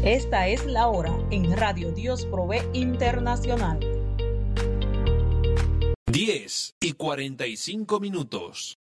Esta es la hora en Radio Dios Provee Internacional. 10:45.